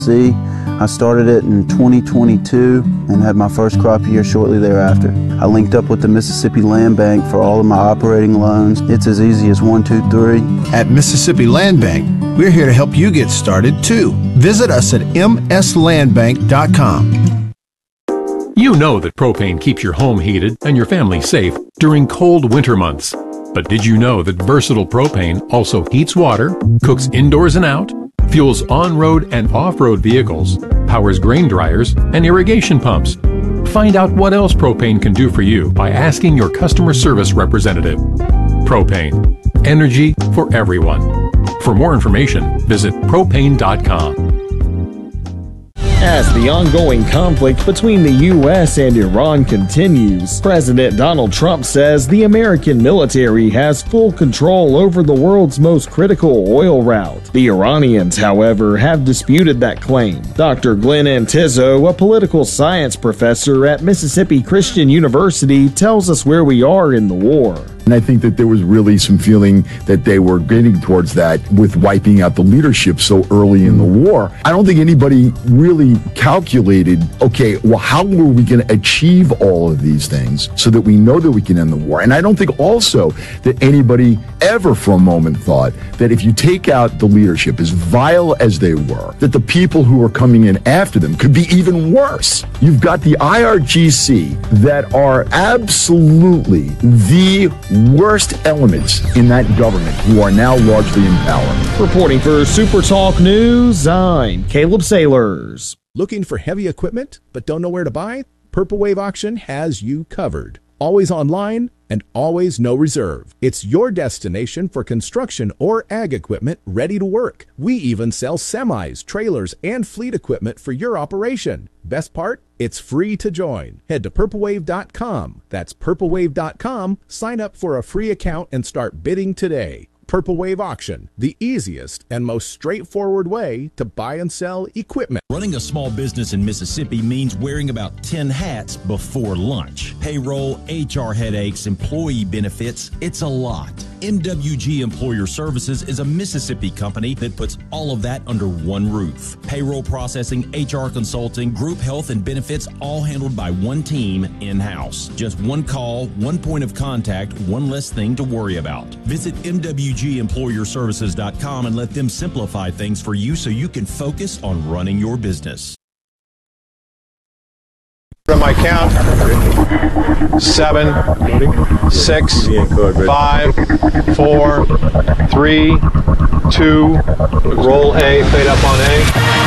See, I started it in 2022 and had my first crop year shortly thereafter. I linked up with the Mississippi Land Bank for all of my operating loans. It's as easy as 1, 2, 3. At Mississippi Land Bank, we're here to help you get started too. Visit us at mslandbank.com. You know that propane keeps your home heated and your family safe during cold winter months. But did you know that Versatile Propane also heats water, cooks indoors and out, fuels on-road and off-road vehicles, powers grain dryers, and irrigation pumps? Find out what else propane can do for you by asking your customer service representative. Propane. Energy for everyone. For more information, visit propane.com. As the ongoing conflict between the U.S. and Iran continues, President Donald Trump says the American military has full control over the world's most critical oil route. The Iranians, however, have disputed that claim. Dr. Glenn Antizzo, a political science professor at Mississippi Christian University, tells us where we are in the war. And I think that there was really some feeling that they were getting towards that with wiping out the leadership so early in the war. I don't think anybody really calculated, okay, well, how were we going to achieve all of these things so that we know that we can end the war? And I don't think also that anybody ever for a moment thought that if you take out the leadership, as vile as they were, that the people who are coming in after them could be even worse. You've got the IRGC that are absolutely the worst elements in that government who are now largely in power. Reporting for Super Talk News, I'm Caleb Sailors. Looking for heavy equipment but don't know where to buy? Purple Wave Auction has you covered. Always online and always no reserve. It's your destination for construction or ag equipment ready to work. We even sell semis, trailers, and fleet equipment for your operation. Best part? It's free to join. Head to purplewave.com. That's purplewave.com. Sign up for a free account and start bidding today. Purple Wave Auction, the easiest and most straightforward way to buy and sell equipment. Running a small business in Mississippi means wearing about 10 hats before lunch. Payroll, HR headaches, employee benefits, it's a lot. MWG Employer Services is a Mississippi company that puts all of that under one roof. Payroll processing, HR consulting, group health and benefits, all handled by one team in-house. Just one call, one point of contact, one less thing to worry about. Visit MWGEmployerServices.com and let them simplify things for you so you can focus on running your business. From my count, 7, 6, 5, 4, 3, 2, roll A, fade up on A.